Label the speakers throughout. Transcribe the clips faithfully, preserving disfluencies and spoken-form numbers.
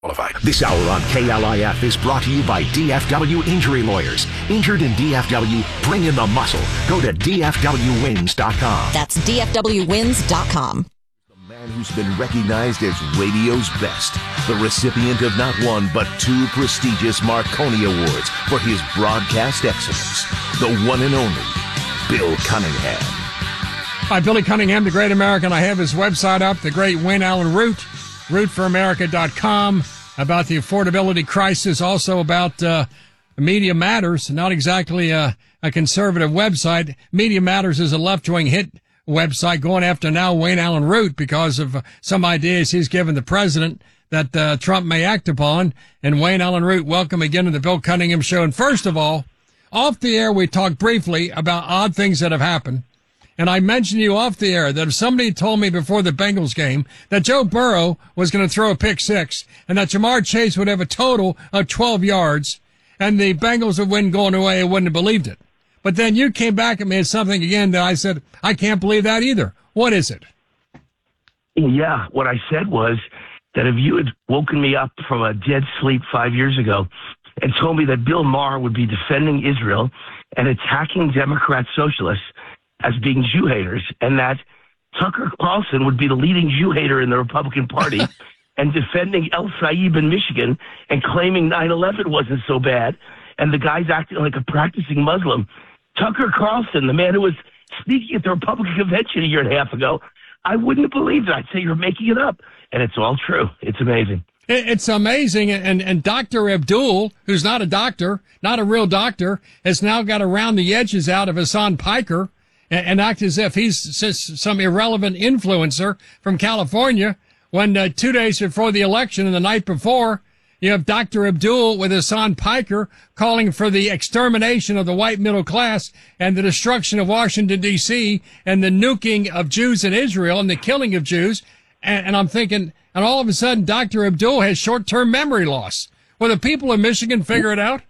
Speaker 1: This hour on K L I F is brought to you by D F W Injury Lawyers. Injured in D F W? Bring in the muscle. Go to D F W wins dot com.
Speaker 2: That's D F W wins dot com.
Speaker 1: The man who's been recognized as radio's best. The recipient of not one, but two prestigious Marconi Awards for his broadcast excellence. The one and only Bill Cunningham.
Speaker 3: Hi, Billy Cunningham, the great American. I have his website up, the great Wayne Allen Root, root for america dot com, about the affordability crisis, also about uh, Media Matters, not exactly a, a conservative website. Media Matters is a left-wing hit website going after now Wayne Allen Root because of uh, some ideas he's given the president that uh, Trump may act upon. And Wayne Allen Root, welcome again to the Bill Cunningham Show. And first of all, off the air, we talked briefly about odd things that have happened. And I mentioned to you off the air that if somebody told me before the Bengals game that Joe Burrow was going to throw a pick six and that Jamar Chase would have a total of twelve yards and the Bengals would win going away, I wouldn't have believed it. But then you came back and made something again that I said, I can't believe that either. What is it?
Speaker 4: Yeah, what I said was that if you had woken me up from a dead sleep five years ago and told me that Bill Maher would be defending Israel and attacking Democrat socialists as being Jew haters, and that Tucker Carlson would be the leading Jew hater in the Republican Party and defending El Saib in Michigan and claiming nine eleven wasn't so bad, and the guy's acting like a practicing Muslim. Tucker Carlson, the man who was speaking at the Republican convention a year and a half ago, I wouldn't have believed it. I'd say you're making it up. And it's all true. It's amazing.
Speaker 3: It's amazing. And, and Doctor Abdul, who's not a doctor, not a real doctor, has now got to round the edges out of Hassan Piker and, and act as if he's some irrelevant influencer from California when uh, two days before the election and the night before, you have Doctor Abdul with Hassan Piker calling for the extermination of the white middle class and the destruction of Washington, D C, and the nuking of Jews in Israel and the killing of Jews. And, and I'm thinking, and all of a sudden, Doctor Abdul has short-term memory loss. Will the people of Michigan figure it out?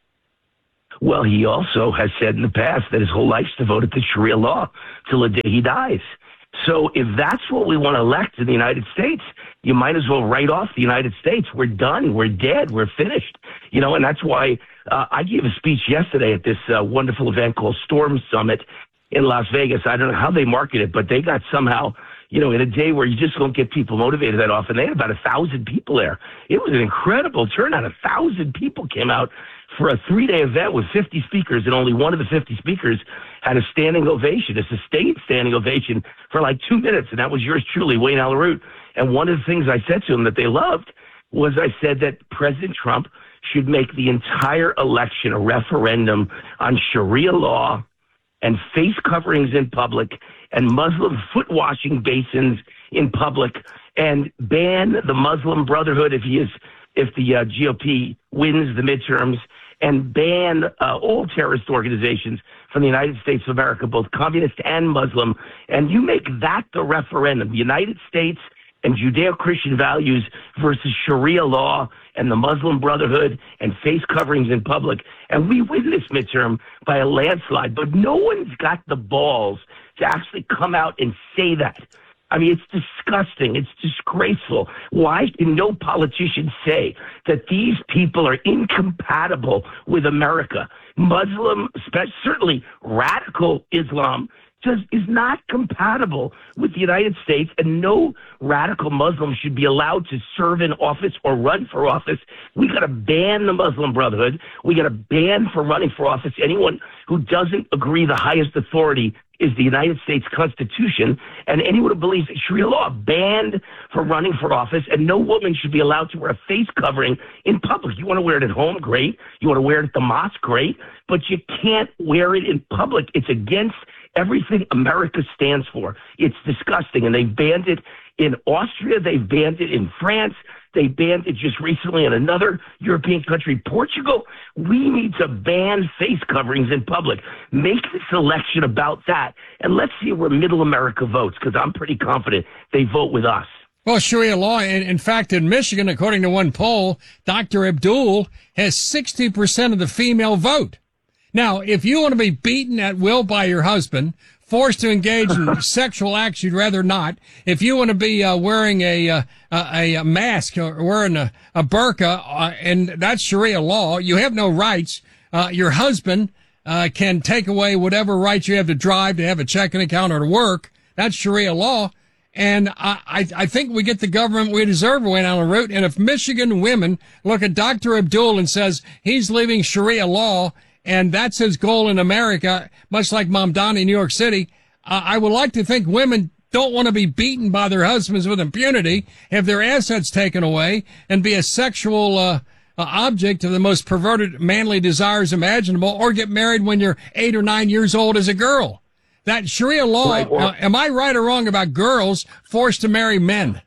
Speaker 4: Well, he also has said in the past that his whole life's devoted to Sharia law till the day he dies. So if that's what we want to elect in the United States, you might as well write off the United States. We're done. We're dead. We're finished. You know, and that's why uh, I gave a speech yesterday at this uh, wonderful event called Storm Summit in Las Vegas. I don't know how they market it, but they got somehow, you know, in a day where you just don't get people motivated that often, they had about a thousand people there. It was an incredible turnout. A thousand people came out for a three-day event with fifty speakers, and only one of the fifty speakers had a standing ovation, a sustained standing ovation for like two minutes, and that was yours truly, Wayne Allen Root. And one of the things I said to him that they loved was I said that President Trump should make the entire election a referendum on Sharia law and face coverings in public and Muslim foot-washing basins in public, and ban the Muslim Brotherhood if he is, if the uh, G O P wins the midterms, and ban uh, all terrorist organizations from the United States of America, both communist and Muslim. And you make that the referendum, the United States and Judeo-Christian values versus Sharia law and the Muslim Brotherhood and face coverings in public. And we win this midterm by a landslide, but no one's got the balls to actually come out and say that. I mean, it's disgusting. It's disgraceful. Why can no politician say that these people are incompatible with America? Muslim, certainly radical Islam, just is not compatible with the United States, and no radical Muslim should be allowed to serve in office or run for office. We got to ban the Muslim Brotherhood. We got to ban for running for office anyone who doesn't agree the highest authority is the United States Constitution, and anyone who believes that Sharia law banned for running for office, and no woman should be allowed to wear a face covering in public. You want to wear it at home, great. You want to wear it at the mosque, great. But you can't wear it in public. It's against everything America stands for. It's disgusting, and they banned it in Austria. They banned it in France. They banned it just recently in another European country, Portugal. We need to ban face coverings in public. Make this election about that, and let's see where middle America votes, because I'm pretty confident they vote with us.
Speaker 3: Well, Sharia law, in, in fact, in Michigan, according to one poll, Doctor Abdul has sixty percent of the female vote. Now, if you want to be beaten at will by your husband, forced to engage in sexual acts you'd rather not, if you want to be uh, wearing a, uh, a a mask or wearing a, a burqa, uh, and that's Sharia law, you have no rights. Uh, your husband uh, can take away whatever rights you have to drive, to have a checking account, or to work. That's Sharia law. And I, I, I think we get the government we deserve, Wayne Allen Root. And if Michigan women look at Doctor Abdul and says he's leaving Sharia law and that's his goal in America, much like Mamdani in New York City, uh, I would like to think women don't want to be beaten by their husbands with impunity, have their assets taken away, and be a sexual uh, uh, object of the most perverted manly desires imaginable, or get married when you're eight or nine years old as a girl. That Sharia law,
Speaker 4: right, or,
Speaker 3: uh, am I right or wrong about girls forced to marry men?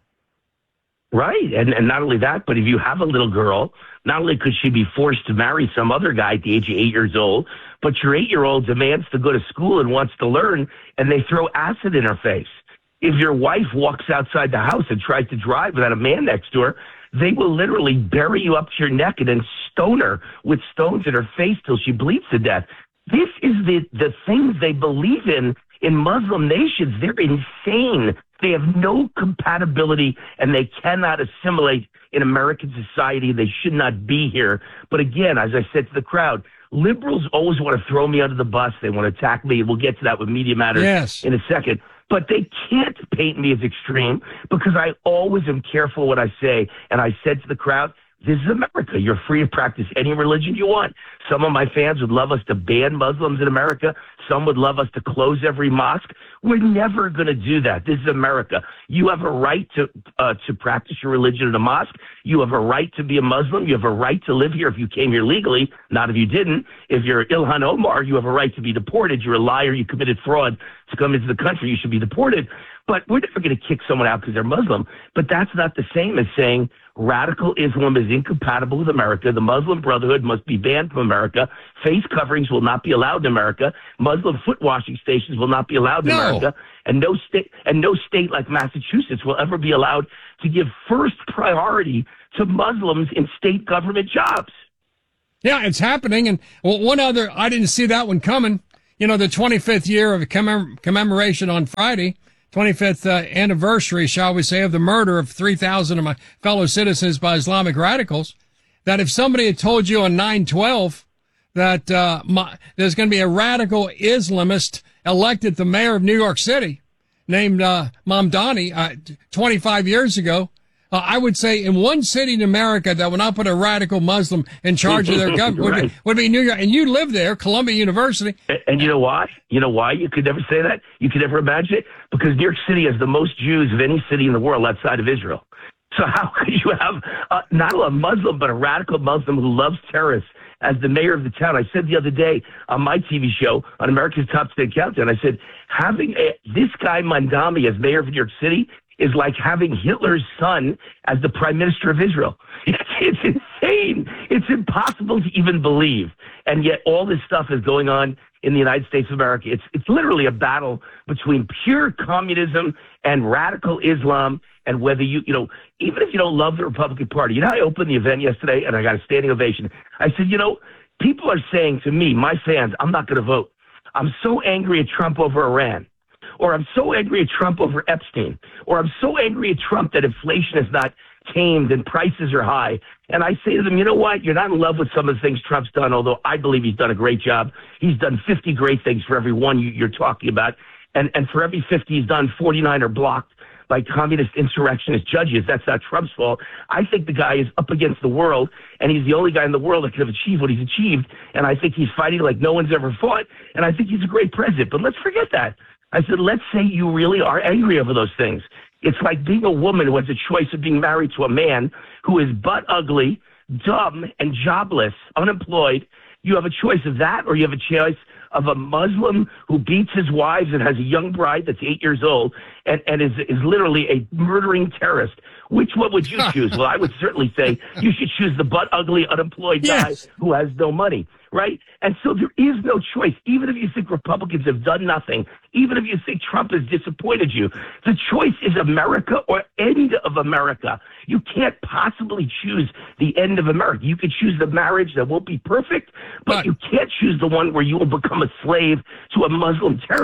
Speaker 4: Right. And, and not only that, but if you have a little girl, not only could she be forced to marry some other guy at the age of eight years old, but your eight-year-old demands to go to school and wants to learn, and they throw acid in her face. If your wife walks outside the house and tries to drive without a man next to her, they will literally bury you up to your neck and then stone her with stones in her face till she bleeds to death. This is the, the things they believe in in Muslim nations. They're insane. They have no compatibility, and they cannot assimilate in American society. They should not be here. But again, as I said to the crowd, liberals always want to throw me under the bus. They want to attack me. We'll get to that with Media Matters
Speaker 3: yes.
Speaker 4: in a second. But they can't paint me as extreme because I always am careful what I say. And I said to the crowd, this is America. You're free to practice any religion you want. Some of my fans would love us to ban Muslims in America. Some would love us to close every mosque. We're never going to do that. This is America. You have a right to uh, to practice your religion in a mosque. You have a right to be a Muslim. You have a right to live here if you came here legally, not if you didn't. If you're Ilhan Omar, you have a right to be deported. You're a liar. You committed fraud to come into the country. You should be deported. But we're never going to kick someone out because they're Muslim. But that's not the same as saying radical Islam is incompatible with America. The Muslim Brotherhood must be banned from America. Face coverings will not be allowed in America. Muslim foot washing stations will not be allowed in
Speaker 3: no.
Speaker 4: America. And no state and no state like Massachusetts will ever be allowed to give first priority to Muslims in state government jobs.
Speaker 3: Yeah, it's happening. And well, one other, I didn't see that one coming. You know, the twenty-fifth year of commem- commemoration on Friday, twenty-fifth uh, anniversary, shall we say, of the murder of three thousand of my fellow citizens by Islamic radicals, that if somebody had told you on nine twelve that uh, my, there's going to be a radical Islamist elected the mayor of New York City named uh, Mamdani uh, twenty-five years ago, uh, I would say in one city in America that would not put a radical Muslim in charge of their government
Speaker 4: right.
Speaker 3: would, be, would be New York. And you live there, Columbia University.
Speaker 4: And, and you know why? You know why you could never say that? You could never imagine it? Because New York City has the most Jews of any city in the world outside of Israel. So how could you have uh, not a Muslim, but a radical Muslim who loves terrorists as the mayor of the town? I said the other day on my T V show, on America's Top State Countdown, I said, having a, this guy Mamdani as mayor of New York City is like having Hitler's son as the prime minister of Israel. It's, it's insane. It's impossible to even believe. And yet all this stuff is going on in the United States of America. It's, it's literally a battle between pure communism and radical Islam. And whether you, you know, even if you don't love the Republican Party, you know, I opened the event yesterday and I got a standing ovation. I said, you know, people are saying to me, my fans, I'm not going to vote. I'm so angry at Trump over Iran. Or I'm so angry at Trump over Epstein. Or I'm so angry at Trump that inflation is not tamed and prices are high. And I say to them, you know what? You're not in love with some of the things Trump's done, although I believe he's done a great job. He's done fifty great things for every one you, you're talking about. And, and for every fifty he's done, forty-nine are blocked by communist insurrectionist judges. That's not Trump's fault. I think the guy is up against the world, and he's the only guy in the world that could have achieved what he's achieved. And I think he's fighting like no one's ever fought. And I think he's a great president. But let's forget that. I said, let's say you really are angry over those things. It's like being a woman who has a choice of being married to a man who is butt ugly, dumb, and jobless, unemployed. You have a choice of that, or you have a choice of a Muslim who beats his wives and has a young bride that's eight years old and, and is, is literally a murdering terrorist. Which one would you choose? Well, I would certainly say you should choose the butt ugly, unemployed guy
Speaker 3: yes.
Speaker 4: who has no money, right? And so there is no choice. Even if you think Republicans have done nothing, even if you think Trump has disappointed you, the choice is America or end of America. You can't possibly choose the end of America. You could choose the marriage that won't be perfect, but
Speaker 3: right.
Speaker 4: you can't choose the one where you will become a slave to a Muslim terrorist.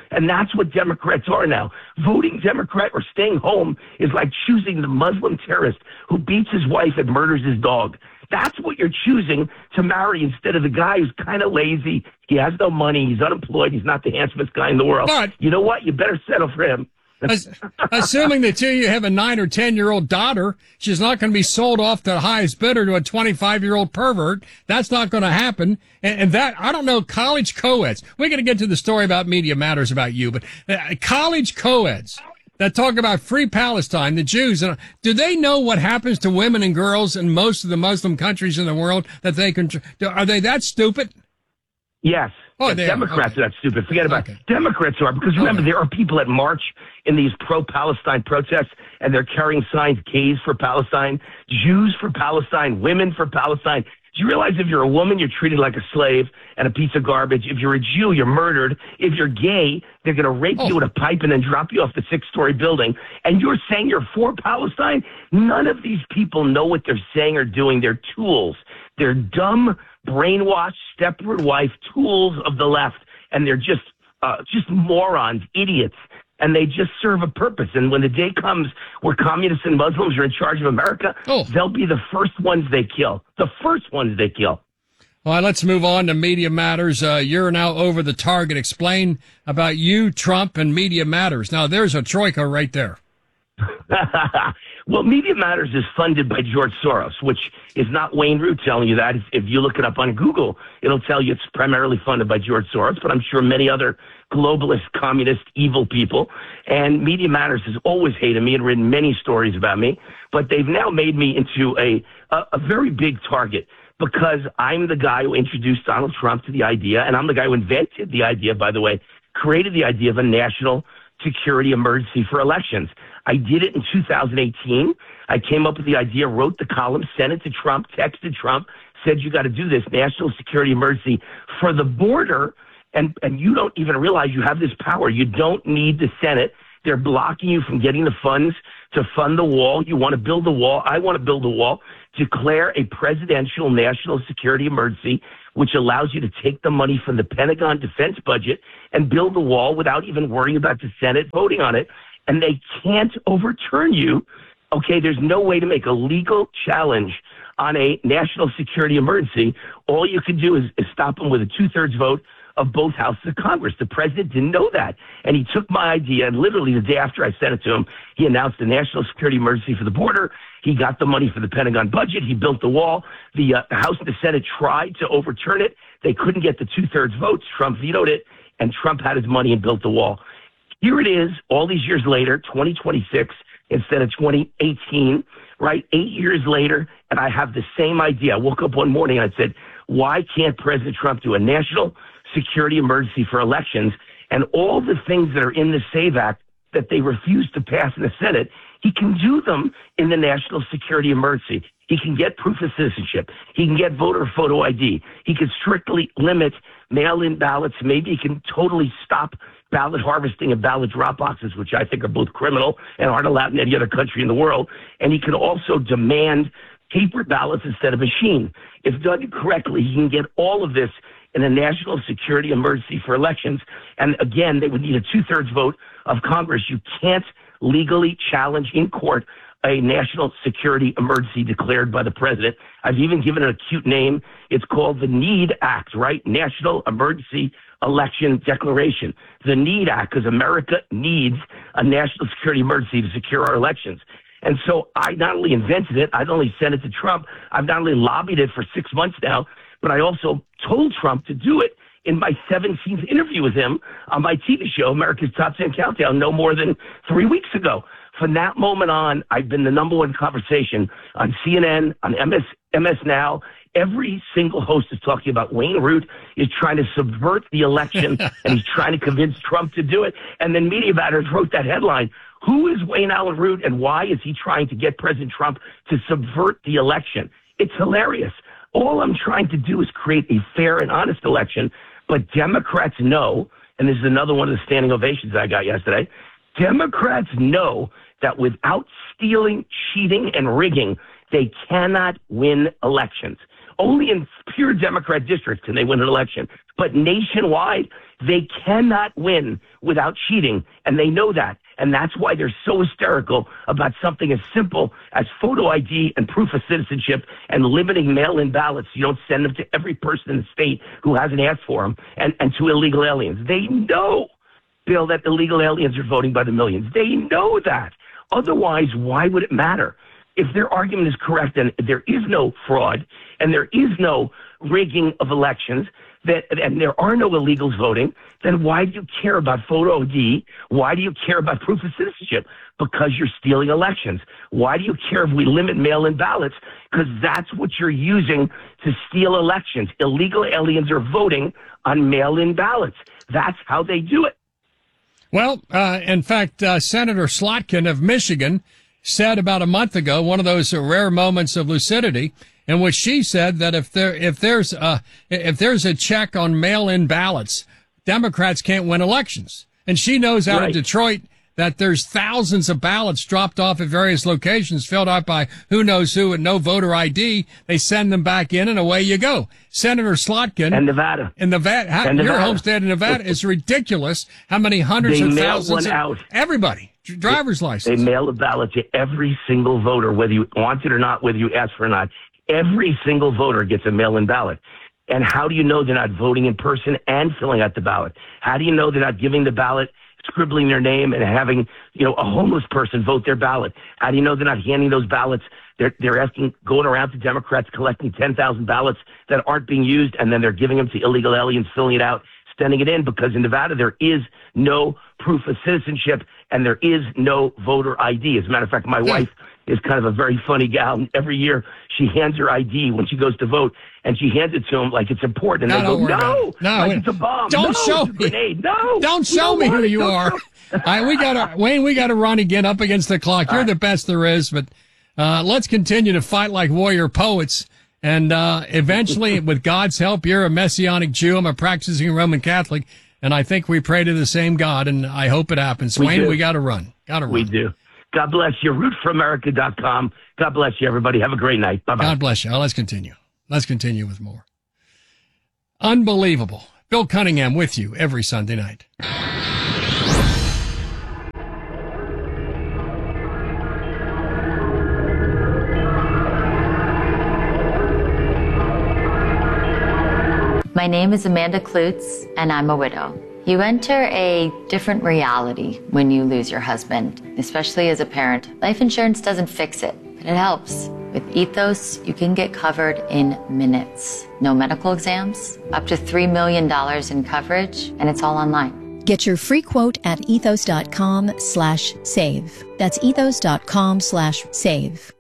Speaker 4: And that's what Democrats are now. Voting Democrat or staying home is like choosing the Muslim terrorist who beats his wife and murders his dog. That's what you're choosing to marry instead of the guy who's kind of lazy. He has no money. He's unemployed. He's not the handsomest guy in the world.
Speaker 3: But,
Speaker 4: you know what? You better settle for him.
Speaker 3: Assuming the two of you have a nine or ten year old daughter, she's not going to be sold off to the highest bidder to a twenty-five year old pervert. That's not going to happen. And, and that, I don't know, college co-eds. We're going to get to the story about Media Matters about you, but uh, college co-eds that talk about free Palestine, the Jews, uh, do they know what happens to women and girls in most of the Muslim countries in the world that they can, are they that stupid?
Speaker 4: Yes.
Speaker 3: Oh,
Speaker 4: the Democrats
Speaker 3: okay.
Speaker 4: are that stupid. Forget about
Speaker 3: okay.
Speaker 4: it. Democrats are, because remember, okay. there are people that march in these pro-Palestine protests, and they're carrying signs, gays for Palestine, Jews for Palestine, women for Palestine. Do you realize if you're a woman, you're treated like a slave and a piece of garbage? If you're a Jew, you're murdered. If you're gay, they're going to rape oh. you with a pipe and then drop you off the six-story building. And you're saying you're for Palestine? None of these people know what they're saying or doing. They're tools. They're dumb, brainwashed, Stepford wife tools of the left, and they're just uh, just morons, idiots, and they just serve a purpose. And when the day comes where communists and Muslims are in charge of America, oh. they'll be the first ones they kill, the first ones they kill.
Speaker 3: All right, let's move on to Media Matters. Uh, you're now over the target. Explain about you, Trump, and Media Matters. Now, there's a troika right there.
Speaker 4: Well, Media Matters is funded by George Soros, which is not Wayne Root telling you that. If, if you look it up on Google, it'll tell you it's primarily funded by George Soros, but I'm sure many other globalist, communist, evil people. And Media Matters has always hated me and written many stories about me, but they've now made me into a, a, a very big target because I'm the guy who introduced Donald Trump to the idea, and I'm the guy who invented the idea, by the way, created the idea of a national security emergency for elections. I did it in two thousand eighteen. I came up with the idea, wrote the column, sent it to Trump, texted Trump, said, you got to do this national security emergency for the border. And, and you don't even realize you have this power. You don't need the Senate. They're blocking you from getting the funds to fund the wall. You want to build the wall. I want to build the wall. Declare a presidential national security emergency, which allows you to take the money from the Pentagon defense budget and build the wall without even worrying about the Senate voting on it. And they can't overturn you. Okay, there's no way to make a legal challenge on a national security emergency. All you can do is, is stop them with a two-thirds vote of both houses of Congress. The president didn't know that. And he took my idea, and literally the day after I sent it to him, he announced a national security emergency for the border. He got the money for the Pentagon budget. He built the wall. The uh, House and the Senate tried to overturn it. They couldn't get the two-thirds votes. Trump vetoed it, and Trump had his money and built the wall. Here it is, all these years later, twenty twenty-six instead of twenty eighteen, right? Eight years later, and I have the same idea. I woke up one morning and I said, why can't President Trump do a national security emergency for elections? And all the things that are in the SAVE Act that they refuse to pass in the Senate, he can do them in the national security emergency. He can get proof of citizenship. He can get voter photo I D. He can strictly limit mail-in ballots. Maybe he can totally stop ballot harvesting and ballot drop boxes, which I think are both criminal and aren't allowed in any other country in the world. And he can also demand paper ballots instead of machine. If done correctly, he can get all of this in a national security emergency for elections. And again, they would need a two-thirds vote of Congress. You can't legally challenge in court a national security emergency declared by the president. I've even given it a cute name. It's called the NEED Act, right? National Emergency Election Declaration. The NEED Act, because America needs a national security emergency to secure our elections. And so I not only invented it, I not only sent it to Trump, I've not only lobbied it for six months now, but I also told Trump to do it in my seventeenth interview with him on my T V show, America's Top ten Countdown, no more than three weeks ago. From that moment on, I've been the number one conversation on C N N, on M S, M S Now. Every single host is talking about Wayne Root is trying to subvert the election, and he's trying to convince Trump to do it. And then Media Matters wrote that headline. Who is Wayne Allen Root, and why is he trying to get President Trump to subvert the election? It's hilarious. All I'm trying to do is create a fair and honest election, but Democrats know, and this is another one of the standing ovations I got yesterday, Democrats know that without stealing, cheating, and rigging, they cannot win elections. only in pure Democrat districts can they win an election. But nationwide, they cannot win without cheating, and they know that. And that's why they're so hysterical about something as simple as photo I D and proof of citizenship and limiting mail-in ballots. You don't send them to every person in the state who hasn't asked for them, and, and to illegal aliens. They know, Bill, that illegal aliens are voting by the millions. They know that. Otherwise, why would it matter? If their argument is correct and there is no fraud and there is no rigging of elections, that and there are no illegals voting, then why do you care about photo I D? Why do you care about proof of citizenship? Because you're stealing elections. Why do you care if we limit mail-in ballots? Because that's what you're using to steal elections. Illegal aliens are voting on mail-in ballots. That's how they do it.
Speaker 3: Well, uh, in fact, uh, Senator Slotkin of Michigan said about a month ago, one of those rare moments of lucidity, in which she said that if there if there's a if there's a check on mail-in ballots, Democrats can't win elections. And she knows out
Speaker 4: right.
Speaker 3: of Detroit that there's thousands of ballots dropped off at various locations, filled out by who knows who and no voter I D. They send them back in, and away you go. Senator Slotkin
Speaker 4: and Nevada,
Speaker 3: in Nevada,
Speaker 4: and
Speaker 3: your
Speaker 4: Nevada.
Speaker 3: home state of Nevada, is ridiculous. How many hundreds
Speaker 4: they
Speaker 3: of
Speaker 4: mail
Speaker 3: thousands?
Speaker 4: one
Speaker 3: of,
Speaker 4: out.
Speaker 3: Everybody, driver's license.
Speaker 4: They mail a ballot to every single voter, whether you want it or not, whether you ask for it or not. Every single voter gets a mail-in ballot. And how do you know they're not voting in person and filling out the ballot? How do you know they're not giving the ballot, scribbling their name, and having, you know, a homeless person vote their ballot? How do you know they're not handing those ballots? They're they're asking, going around to Democrats, collecting ten thousand ballots that aren't being used, and then they're giving them to illegal aliens, filling it out, sending it in, because in Nevada there is no proof of citizenship and there is no voter I D. As a matter of fact, my
Speaker 3: Yeah.
Speaker 4: wife is kind of a very funny gal. And every year she hands her I D when she goes to vote, and she hands it to him like it's important. And
Speaker 3: No,
Speaker 4: they
Speaker 3: don't
Speaker 4: go,
Speaker 3: worry about
Speaker 4: no,
Speaker 3: it. No,
Speaker 4: like
Speaker 3: wait.
Speaker 4: it's a bomb.
Speaker 3: Don't
Speaker 4: no,
Speaker 3: show
Speaker 4: it's a
Speaker 3: me.
Speaker 4: grenade. No,
Speaker 3: Don't show
Speaker 4: you
Speaker 3: me
Speaker 4: don't
Speaker 3: who
Speaker 4: want it.
Speaker 3: you
Speaker 4: Don't
Speaker 3: are.
Speaker 4: show-
Speaker 3: All right, we got to, Wayne, we got to run again up against the clock. You're
Speaker 4: All
Speaker 3: the
Speaker 4: right.
Speaker 3: best there is, but uh, let's continue to fight like warrior poets. And uh, eventually, with God's help, you're a Messianic Jew. I'm a practicing Roman Catholic. And I think we pray to the same God, and I hope it happens.
Speaker 4: We
Speaker 3: Wayne,
Speaker 4: do.
Speaker 3: we got to run. Got to run.
Speaker 4: We do. God bless you. root for america dot com. God bless you, everybody. Have a great night. Bye-bye.
Speaker 3: God bless you. Oh, let's continue. Let's continue with more. Unbelievable. Bill Cunningham with you every Sunday night.
Speaker 5: My name is Amanda Klutz, and I'm a widow. You enter a different reality when you lose your husband, especially as a parent. Life insurance doesn't fix it, but it helps. With Ethos, you can get covered in minutes. No medical exams, up to three million dollars in coverage, and it's all online.
Speaker 6: Get your free quote at ethos.com slash save. That's ethos.com slash save.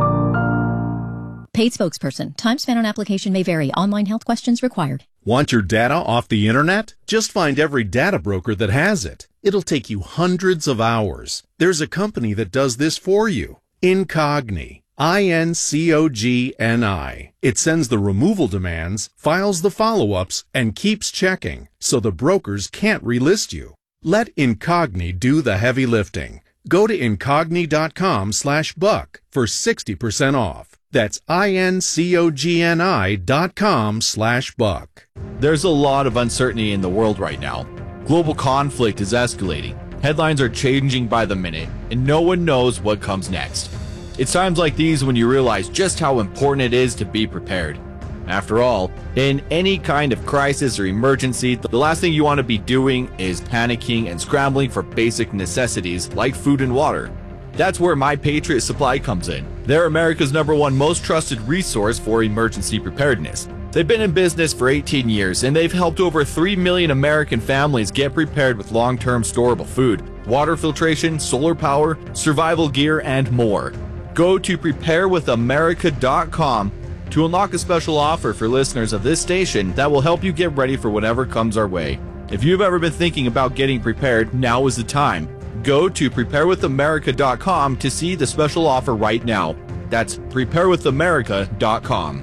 Speaker 6: Paid spokesperson. Time spent on application may vary. Online health questions required.
Speaker 7: Want your data off the internet? Just find every data broker that has it. It'll take you hundreds of hours. There's a company that does this for you. Incogni. I N C O G N I. It sends the removal demands, files the follow-ups, and keeps checking, so the brokers can't relist you. Let Incogni do the heavy lifting. Go to incogni.com slash buck for sixty percent off. That's I-N-C-O-G-N-I dot com slash buck.
Speaker 8: There's a lot of uncertainty in the world right now. Global conflict is escalating. Headlines are changing by the minute, and no one knows what comes next. It's times like these when you realize just how important it is to be prepared. After all, in any kind of crisis or emergency, the last thing you want to be doing is panicking and scrambling for basic necessities like food and water. That's where My Patriot Supply comes in. They're America's number one most trusted resource for emergency preparedness. They've been in business for eighteen years, and they've helped over three million American families get prepared with long-term storable food, water filtration, solar power, survival gear, and more. Go to prepare with america dot com to unlock a special offer for listeners of this station that will help you get ready for whatever comes our way. If you've ever been thinking about getting prepared, now is the time. Go to prepare with america dot com to see the special offer right now. That's prepare with america dot com.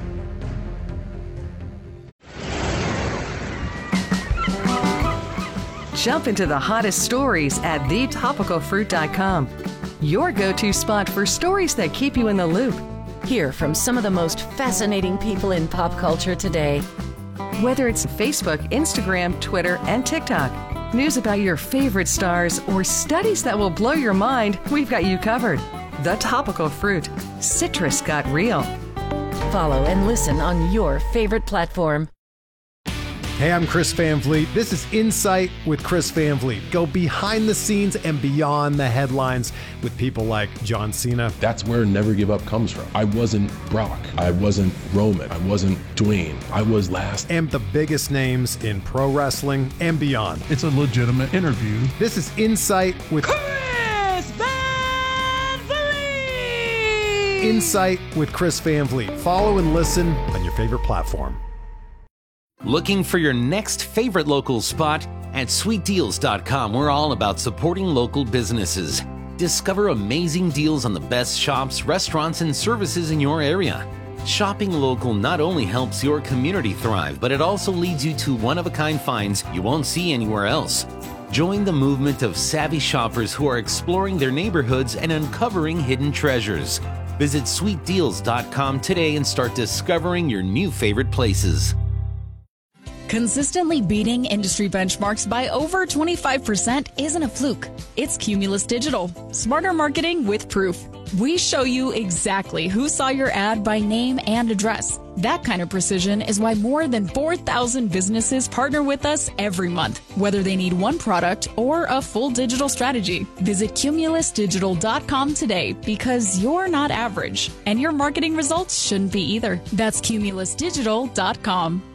Speaker 9: Jump into the hottest stories at the topical fruit dot com. Your go-to spot for stories that keep you in the loop. Hear from some of the most fascinating people in pop culture today. Whether it's Facebook, Instagram, Twitter, and TikTok, news about your favorite stars, or studies that will blow your mind, we've got you covered. The Topical Fruit. Citrus got real. Follow and listen on your favorite platform.
Speaker 10: Hey, I'm Chris Van Vliet. This is Insight with Chris Van Vliet. Go behind the scenes and beyond the headlines with people like John Cena.
Speaker 11: That's where Never Give Up comes from. I wasn't Brock. I wasn't Roman. I wasn't Dwayne. I was last.
Speaker 10: And the biggest names in pro wrestling and beyond.
Speaker 12: It's a legitimate interview.
Speaker 10: This is Insight with
Speaker 13: Chris Van Vliet.
Speaker 10: Insight with Chris Van Vliet. Follow and listen on your favorite platform.
Speaker 14: Looking for your next favorite local spot? At sweet deals dot com, we're all about supporting local businesses. Discover amazing deals on the best shops, restaurants, and services in your area. Shopping local not only helps your community thrive, but it also leads you to one-of-a-kind finds you won't see anywhere else. Join the movement of savvy shoppers who are exploring their neighborhoods and uncovering hidden treasures. Visit sweet deals dot com today and start discovering your new favorite places.
Speaker 15: Consistently beating industry benchmarks by over twenty-five percent isn't a fluke. It's Cumulus Digital. Smarter marketing with proof. We show you exactly who saw your ad by name and address. That kind of precision is why more than four thousand businesses partner with us every month, whether they need one product or a full digital strategy. Visit cumulus digital dot com today because you're not average, and your marketing results shouldn't be either. That's cumulus digital dot com.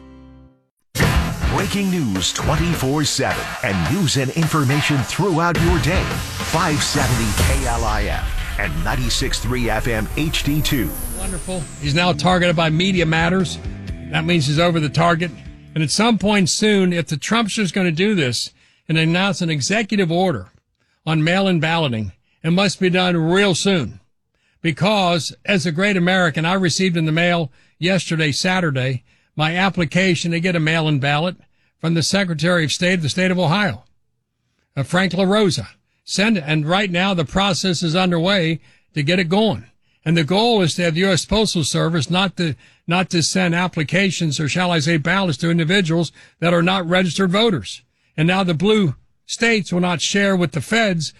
Speaker 1: Breaking news twenty-four seven and news and information throughout your day. five seventy K L I F and ninety-six point three F M H D two.
Speaker 3: Wonderful. He's now targeted by Media Matters. That means he's over the target. And at some point soon, if the Trumpsters going to do this and announce an executive order on mail-in balloting, it must be done real soon. Because as a great American, I received in the mail yesterday, Saturday, my application to get a mail-in ballot from the Secretary of State of the state of Ohio, uh, Frank LaRosa. Send it. And right now the process is underway to get it going. And the goal is to have the U S Postal Service not to, not to send applications, or shall I say ballots, to individuals that are not registered voters. And now the blue states will not share with the feds